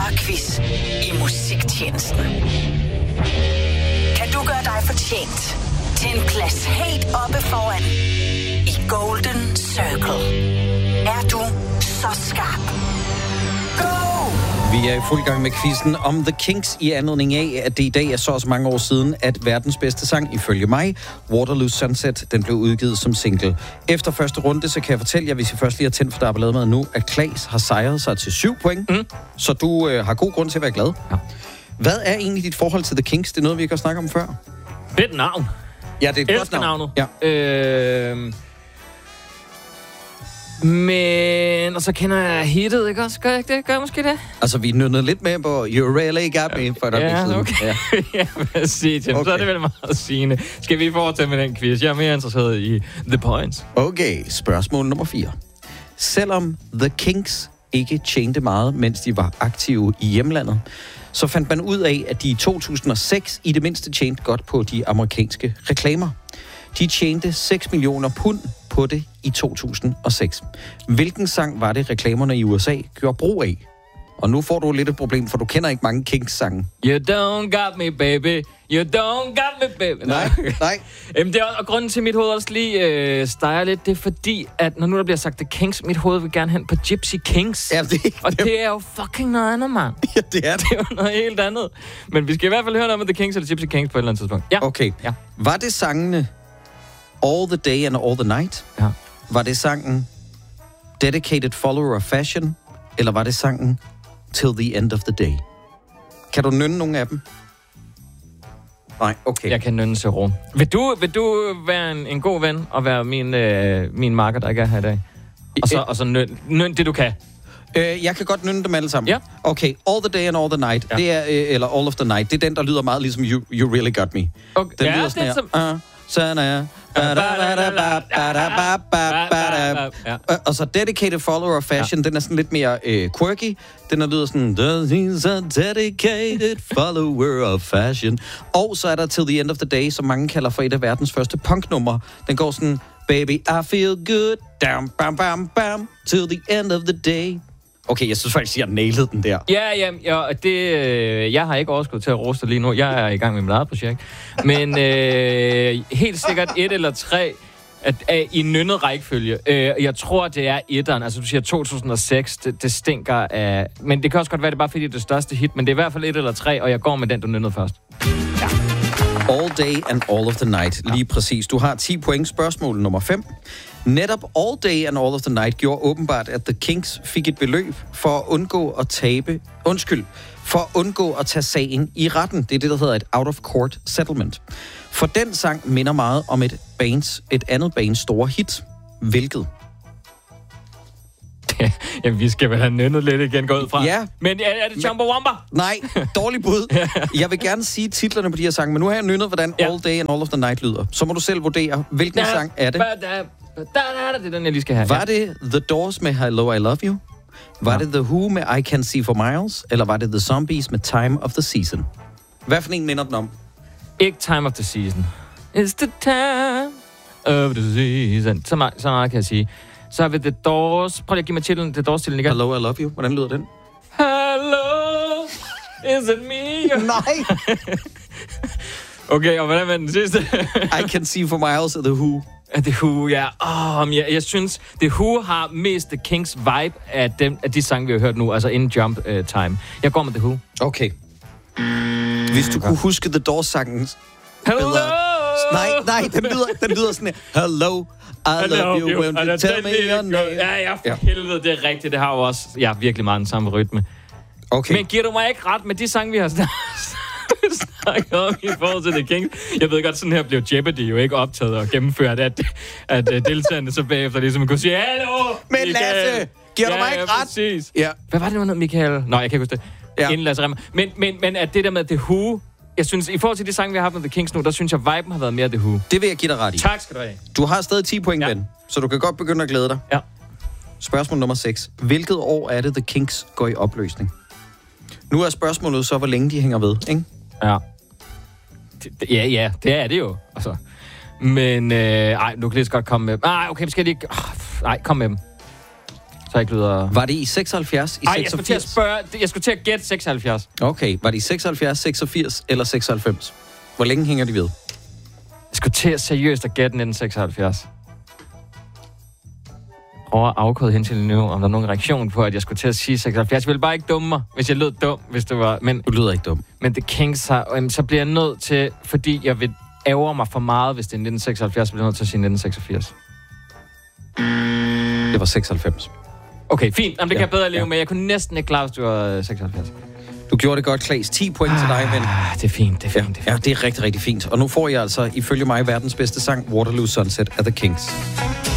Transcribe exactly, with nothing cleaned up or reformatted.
Sommerquiz i musiktjenesten. Kan du gøre dig fortjent til en plads helt oppe foran i Golden Circle? Er du så skarp? Go! Vi er i fuld gang med quizzen om The Kinks i anledning af, at det i dag er så også mange år siden, at verdens bedste sang, ifølge mig, Waterloo Sunset, den blev udgivet som single. Efter første runde, så kan jeg fortælle jer, hvis I først lige har tændt for der er ballade med nu, at Claes har sejret sig til syv point, mm. så du øh, har god grund til at være glad. Ja. Hvad er egentlig dit forhold til The Kinks? Det er noget, vi ikke har snakket om før. Fedt navn. Ja, det er et Elsker godt navn. navnet. Ja. Øh... Men, og så kender jeg hittet, ikke også? Gør jeg ikke det? Gør jeg måske det? Altså, vi nødnede lidt med på You Really Got Me for et ja, siden. okay. Ja, ja, hvad siger Tim? Okay. Så er det vel meget sigende. Skal vi fortsætte med den quiz? Jeg er mere interesseret i The Points. Okay, spørgsmål nummer fire. Selvom The Kinks ikke tjente meget, mens de var aktive i hjemlandet, så fandt man ud af, at de i to tusind og seks i det mindste tjente godt på de amerikanske reklamer. De tjente seks millioner pund på det i to tusind og seks. Hvilken sang var det, reklamerne i U S A gjorde brug af? Og nu får du lidt et problem, for du kender ikke mange Kinks-sange. You don't got me, baby. You don't got me, baby. Nej, nej. Jamen, det er, og grunden til, mit hoved også lige øh, steger lidt, det er fordi, at når nu der bliver sagt The Kinks, mit hoved vil gerne hen på Gypsy Kings. Ja, det, og det er jo fucking noget andet, mand. Ja, det er det. Det er jo noget helt andet. Men vi skal i hvert fald høre noget om The Kinks eller Gypsy Kings på et eller andet tidspunkt. Ja. Okay. Ja. Var det sangene All the Day and All the Night? Ja. Var det sangen Dedicated Follower of Fashion? Eller var det sangen Till the End of the Day? Kan du nynne nogle af dem? Nej, okay. Jeg kan nynne Zero. Vil du, vil du være en, en god ven og være min, øh, min marker, der ikke er her i dag? Og så, og så nynne nyn det, du kan. Øh, jeg kan godt nynne dem alle sammen. Ja. Okay, All the Day and All the Night, ja. det er, øh, eller All of the Night, det er den, der lyder meget ligesom You, you Really Got Me. Okay. Den Ja, lyder det sådan er her. som... Uh, sådan er... Og så Dedicated Follower of Fashion, ja. Den er sådan lidt mere øh, quirky. Den er lyder sådan... He's a dedicated follower of fashion. Og så er der Till the End of the Day, som mange kalder for et af verdens første punknumre. Den går sådan... Baby, I feel good. Down, bam, bam, bam. Till the end of the day. Okay, jeg synes faktisk, jeg nailede den der. Ja, ja, ja det, øh, jeg har ikke overskud til at roste lige nu. Jeg er i gang med mit eget projekt. Men øh, helt sikkert et eller tre at, at, i nynnet rækkefølge. Øh, jeg tror, det er etteren. Altså, du siger to tusind og seks. Det, det stinker af... Men det kan også godt være, det er bare fordi, det er det største hit. Men det er i hvert fald et eller tre, og jeg går med den, du nynnede først. Ja. All Day and All of the Night. Ja. Lige præcis. Du har ti point. Spørgsmål nummer fem. Netop All Day and All of the Night gjorde åbenbart, at The Kinks fik et beløb for at undgå at tabe... Undskyld. For at undgå at tage sagen i retten. Det er det, der hedder et out-of-court settlement. For den sang minder meget om et, bands, et andet bands store hit. Hvilket? Jamen, vi skal vel have nynnet lidt igen gået fra. Ja. Men er, er det Chumbawamba? Nej, dårlig bud. Jeg vil gerne sige titlerne på de her sange, men nu har jeg nynnet, hvordan ja. All Day and All of the Night lyder. Så må du selv vurdere, hvilken da, sang er det. Da, da, da, da, det er den, jeg lige skal have. Var det The Doors med Hello, I Love You? Var ja. det The Who med I Can See For Miles? Eller var det The Zombies med Time of the Season? Hvad for en minder den om? Ikke Time of the Season. It's the time of the season. Så meget, så meget kan jeg sige. Så har vi The Doors. Prøv lige at give mig titlen. The Doors-titlen igen. Hello, I Love You. Hvordan lyder den? Hello, is it me? Nej! Okay, og hvordan var den sidste? I Can See For Miles og The Who. The Who, ja. Oh, jeg, jeg synes, The Who har mest The Kinks vibe af, dem, af de sange, vi har hørt nu. Altså in Jump uh, Time. Jeg går med The Who. Okay. Hvis du kunne huske The Doors-sangen... Hello! Bedre. Nej, nej, den lyder, den lyder sådan her. Hello, I love you when you tell me your name. Ja, ja, for ja. helvede, det er rigtigt. Det har jo også ja, virkelig meget den samme rytme. Okay. Men giver du mig ikke ret med de sange, vi har snakket om i forhold til The Kinks? Jeg ved godt, sådan her blev Jeopardy jo ikke optaget og gennemført, at, at, at deltagerne så bagefter ligesom kunne sige, hallo, Men Lasse, giver ja, du mig ikke ja, ret? Præcis. Ja. Hvad var det, nu, Michael? Nå, jeg kan ikke huske det. Ja. Inden Lasse Remmer. Men, men, men at det der med The Who... Jeg synes, i forhold til de sange, vi har haft med The Kinks nu, der synes jeg, viben har været mere The Who. Det vil jeg give dig ret i. Tak skal du have. Du har stadig ti point, ja. ven, så du kan godt begynde at glæde dig. Ja. Spørgsmål nummer seks. Hvilket år er det, The Kinks går i opløsning? Nu er spørgsmålet så, hvor længe de hænger ved, ikke? Ja. Ja, ja, det er det jo. Altså. Men, øh, ej, nu kan det godt komme med... Nej, okay, skal de ikke... Oh, nej, kom med dem. Så jeg ikke lyder... Var det i seksoghalvfjerds, i Ej, jeg skulle til at seksogfirs? spørge... Jeg skulle til at gætte seksoghalvfjerds. Okay, var det i seksoghalvfjerds, seksogfirs eller seksoghalvfems? Hvor længe hænger de ved? Jeg skulle til at seriøst at gætte nitten seksoghalvfjerds. Over afkodet hen til nu, om der er nogen reaktion på, at jeg skulle til at sige seksoghalvfjerds. Jeg ville bare ikke dumme mig, hvis jeg lød dum, hvis det var... Men, Du lyder ikke dum. men The Kinks har... Øhm, så bliver jeg nødt til... Fordi jeg vil ærger mig for meget, hvis det er nitten seksoghalvfjerds, så bliver jeg nødt til at sige nitten seksogfirs. Det var seksoghalvfems. Okay, fint. Jamen, det kan Ja, jeg bedre leve ja. med. Jeg kunne næsten ikke klare, hvis du var seksoghalvfjerds. Du gjorde det godt, Claes. ti point til dig, men... Ah, det er fint, det er fint, det er fint. Ja, det er rigtig, rigtig fint. Og nu får jeg altså, ifølge mig, verdens bedste sang, Waterloo Sunset af The Kinks.